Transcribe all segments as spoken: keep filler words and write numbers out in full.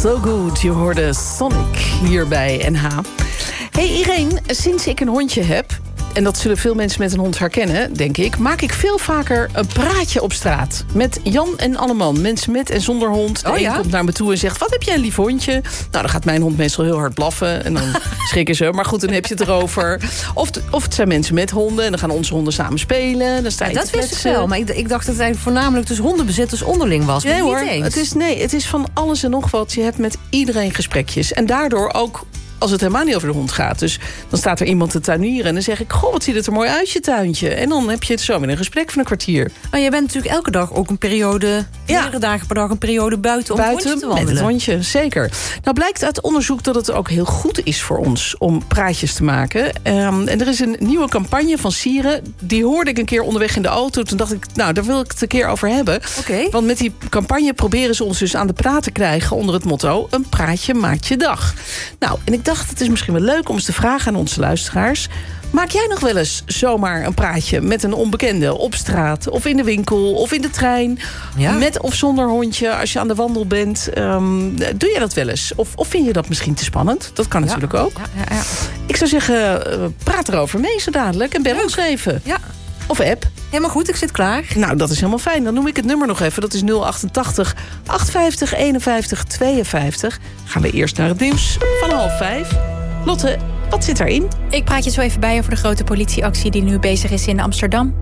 So Good. Je hoorde Sonic hier bij N H. Hey Irene, sinds ik een hondje heb, en dat zullen veel mensen met een hond herkennen, denk ik, maak ik veel vaker een praatje op straat. Met Jan en Alleman, mensen met en zonder hond. De oh, een ja? komt naar me toe en zegt, wat heb jij een lief hondje? Nou, dan gaat mijn hond meestal heel hard blaffen. En dan schrikken ze. Maar goed, dan heb je het erover. Of, of het zijn mensen met honden en dan gaan onze honden samen spelen. Dan sta je ja, dat te wist ik wel, maar ik, ik dacht dat het voornamelijk dus hondenbezitters onderling was. Nee maar hoor, niet eens. het is, nee, het is van alles en nog wat. Je hebt met iedereen gesprekjes. En daardoor ook als het helemaal niet over de hond gaat. Dus dan staat er iemand te tuinieren en dan zeg ik, goh, wat ziet het er mooi uit, je tuintje. En dan heb je het zo met een gesprek van een kwartier. Maar jij bent natuurlijk elke dag ook een periode, Ja. meerdere dagen per dag een periode buiten om Buiten het hondje te met wandelen. het hondje, zeker. Nou blijkt uit onderzoek dat het ook heel goed is voor ons om praatjes te maken. Um, en er is een nieuwe campagne van Sieren. Die hoorde ik een keer onderweg in de auto. Toen dacht ik, nou, daar wil ik het een keer over hebben. Oké. Want met die campagne proberen ze ons dus aan de praat te krijgen onder het motto, een praatje maakt je dag. Nou, en ik dacht, het is misschien wel leuk om eens te vragen aan onze luisteraars. Maak jij nog wel eens zomaar een praatje met een onbekende op straat, of in de winkel, of in de trein, Ja. met of zonder hondje, als je aan de wandel bent? Um, doe je dat wel eens? Of, of vind je dat misschien te spannend? Dat kan natuurlijk ja. ook. Ja, ja, ja. Ik zou zeggen, uh, praat erover mee zo dadelijk en bel ons even. Ja. Of app. Helemaal goed, ik zit klaar. Nou, dat is helemaal fijn. Dan noem ik het nummer nog even. Dat is nul achtentachtig achtenvijftig eenenvijftig tweeënvijftig. Gaan we eerst naar het nieuws van half vijf. Lotte, wat zit erin? Ik praat je zo even bij over de grote politieactie die nu bezig is in Amsterdam.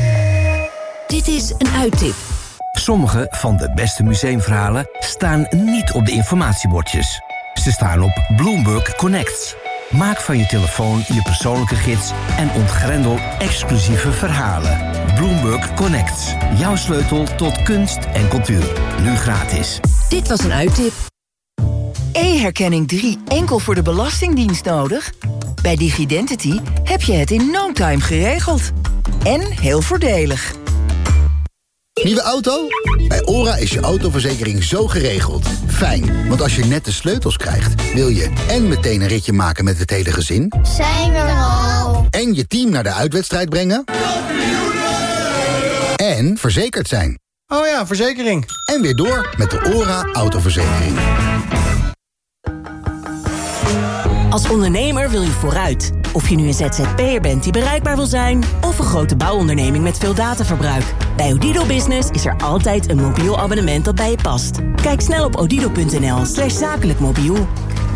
Dit is een uittip. Sommige van de beste museumverhalen staan niet op de informatiebordjes. Ze staan op Bloomberg Connects. Maak van je telefoon je persoonlijke gids en ontgrendel exclusieve verhalen. Bloomberg Connects. Jouw sleutel tot kunst en cultuur. Nu gratis. Dit was een uittip. E-herkenning drie enkel voor de Belastingdienst nodig? Bij Digidentity heb je het in no time geregeld. En heel voordelig. Nieuwe auto? Bij ORA is je autoverzekering zo geregeld. Fijn, want als je net de sleutels krijgt, wil je en meteen een ritje maken met het hele gezin, Zijn we er al? en je team naar de uitwedstrijd brengen, en verzekerd zijn. Oh ja, verzekering. En weer door met de ORA autoverzekering. Als ondernemer wil je vooruit. Of je nu een Z Z P'er bent die bereikbaar wil zijn, of een grote bouwonderneming met veel dataverbruik. Bij Odido Business is er altijd een mobiel abonnement dat bij je past. Kijk snel op odido.nl slash zakelijk mobiel.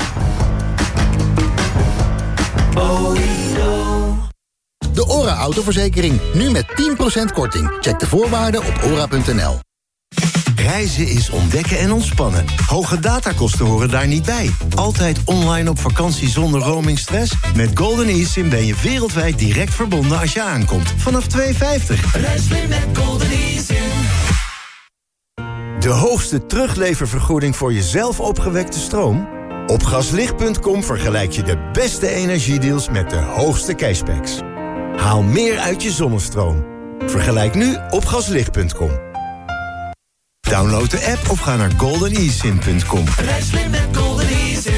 De ORA autoverzekering, nu met tien procent korting. Check de voorwaarden op ora punt n l. Reizen is ontdekken en ontspannen. Hoge datakosten horen daar niet bij. Altijd online op vakantie zonder roamingstress? Met Golden eSIM ben je wereldwijd direct verbonden als je aankomt. Vanaf twee euro vijftig. Reis met Golden eSIM. De hoogste terugleververgoeding voor jezelf opgewekte stroom? Op gaslicht punt com vergelijk je de beste energiedeals met de hoogste cashbacks. Haal meer uit je zonnestroom. Vergelijk nu op gaslicht punt com. Download de app of ga naar golden e sim punt com. Reis met Golden eSIM.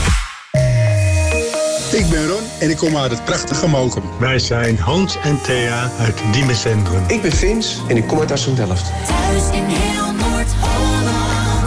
Ik ben Ron en ik kom uit het prachtige Mokum. Wij zijn Hans en Thea uit Diemen Centrum. Ik ben Vins en ik kom uit Assen-Delft. Thuis in heel Noord-Holland.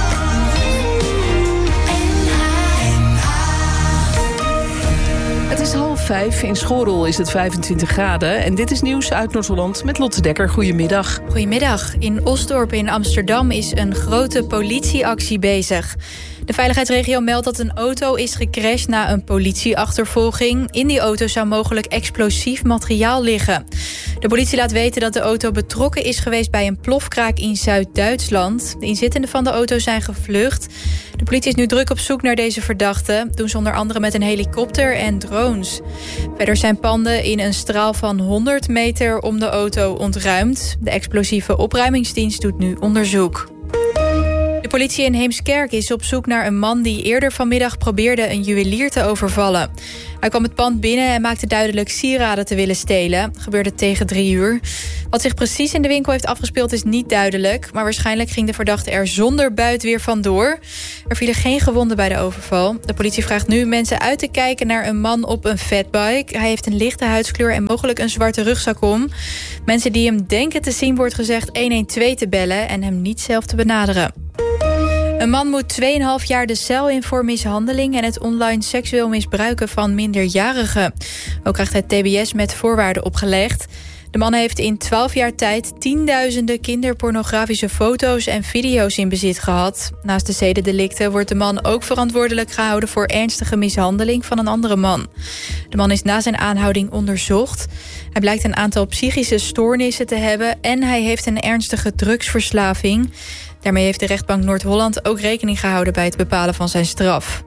Het is half vijf. In Schorrel is het vijfentwintig graden. En dit is nieuws uit Noord-Holland met Lotte Dekker. Goedemiddag. Goedemiddag. In Osdorp in Amsterdam is een grote politieactie bezig. De veiligheidsregio meldt dat een auto is gecrashed na een politieachtervolging. In die auto zou mogelijk explosief materiaal liggen. De politie laat weten dat de auto betrokken is geweest bij een plofkraak in Zuid-Duitsland. De inzittenden van de auto zijn gevlucht. De politie is nu druk op zoek naar deze verdachten. Doen ze onder andere met een helikopter en drones. Verder zijn panden in een straal van honderd meter om de auto ontruimd. De explosieve opruimingsdienst doet nu onderzoek. De politie in Heemskerk is op zoek naar een man die eerder vanmiddag probeerde een juwelier te overvallen. Hij kwam het pand binnen en maakte duidelijk sieraden te willen stelen. Gebeurde tegen drie uur. Wat zich precies in de winkel heeft afgespeeld is niet duidelijk, maar waarschijnlijk ging de verdachte er zonder buit weer vandoor. Er vielen geen gewonden bij de overval. De politie vraagt nu mensen uit te kijken naar een man op een fatbike. Hij heeft een lichte huidskleur en mogelijk een zwarte rugzak om. Mensen die hem denken te zien wordt gezegd honderdtwaalf te bellen en hem niet zelf te benaderen. Een man moet twee komma vijf jaar de cel in voor mishandeling en het online seksueel misbruiken van minderjarigen. Ook krijgt hij T B S met voorwaarden opgelegd. De man heeft in twaalf jaar tijd tienduizenden kinderpornografische foto's en video's in bezit gehad. Naast de zedendelicten wordt de man ook verantwoordelijk gehouden voor ernstige mishandeling van een andere man. De man is na zijn aanhouding onderzocht. Hij blijkt een aantal psychische stoornissen te hebben en hij heeft een ernstige drugsverslaving. Daarmee heeft de rechtbank Noord-Holland ook rekening gehouden bij het bepalen van zijn straf.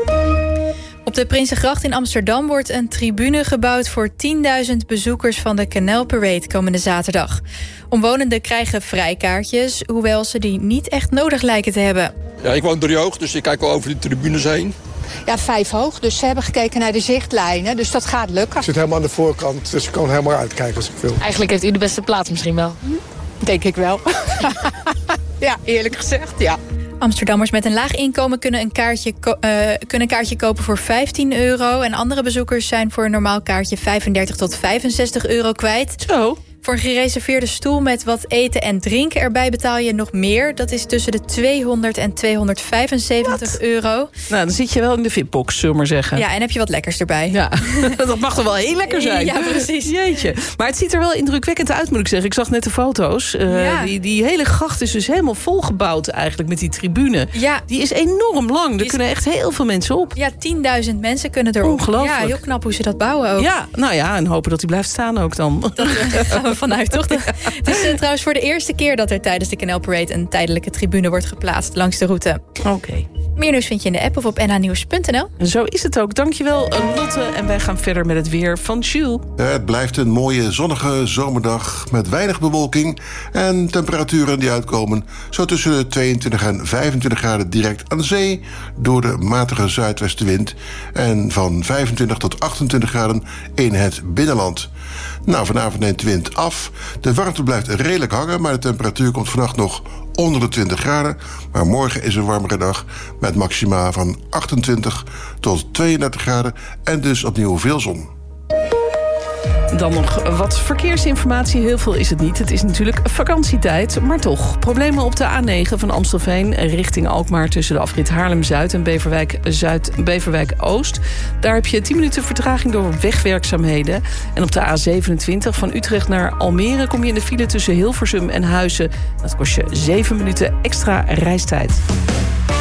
Op de Prinsengracht in Amsterdam wordt een tribune gebouwd voor tienduizend bezoekers van de Canal Parade komende zaterdag. Omwonenden krijgen vrijkaartjes, hoewel ze die niet echt nodig lijken te hebben. Ja, ik woon driehoog, dus ik kijk wel over die tribunes heen. Ja, vijf hoog, dus ze hebben gekeken naar de zichtlijnen, dus dat gaat lukken. Ik zit helemaal aan de voorkant, dus ik kan helemaal uitkijken als ik wil. Eigenlijk heeft u de beste plaats misschien wel. Denk ik wel. Ja, eerlijk gezegd, ja. Amsterdammers met een laag inkomen kunnen een kaartje, ko- uh, kunnen een kaartje kopen voor vijftien euro. En andere bezoekers zijn voor een normaal kaartje vijfendertig tot vijfenzestig euro kwijt. Zo. Voor een gereserveerde stoel met wat eten en drinken erbij betaal je nog meer. Dat is tussen de tweehonderd en tweehonderdvijfenzeventig What? euro. Nou, dan zit je wel in de V I P-box, zullen we maar zeggen. Ja, en heb je wat lekkers erbij. Ja, dat mag toch wel heel lekker zijn. Ja, precies. Jeetje. Maar het ziet er wel indrukwekkend uit, moet ik zeggen. Ik zag net de foto's. Uh, Ja. die, die hele gracht is dus helemaal volgebouwd eigenlijk met die tribune. Ja. Die is enorm lang. Er Is- kunnen echt heel veel mensen op. Ja, tienduizend mensen kunnen erop. Ongelooflijk. Ja, heel knap hoe ze dat bouwen ook. Ja, nou ja, en hopen dat hij blijft staan ook dan. Daar gaan we vanuit, toch? Het is uh, trouwens voor de eerste keer dat er tijdens de Canal Parade een tijdelijke tribune wordt geplaatst langs de route. Oké. Okay. Meer nieuws vind je in de app of op n h nieuws punt n l. En zo is het ook. Dankjewel, Lotte. En wij gaan verder met het weer van Jules. Het blijft een mooie zonnige zomerdag met weinig bewolking en temperaturen die uitkomen zo tussen de tweeëntwintig en vijfentwintig graden direct aan de zee door de matige zuidwestenwind en van vijfentwintig tot achtentwintig graden in het binnenland. Nou, vanavond neemt de wind af. De warmte blijft redelijk hangen, maar de temperatuur komt vannacht nog onder de twintig graden. Maar morgen is een warmere dag met maxima van achtentwintig tot tweeëndertig graden en dus opnieuw veel zon. Dan nog wat verkeersinformatie. Heel veel is het niet. Het is natuurlijk vakantietijd, maar toch. Problemen op de A negen van Amstelveen richting Alkmaar tussen de afrit Haarlem-Zuid en Beverwijk-Zuid, Beverwijk-Oost. Daar heb je tien minuten vertraging door wegwerkzaamheden. En op de A zevenentwintig van Utrecht naar Almere kom je in de file tussen Hilversum en Huizen. Dat kost je zeven minuten extra reistijd.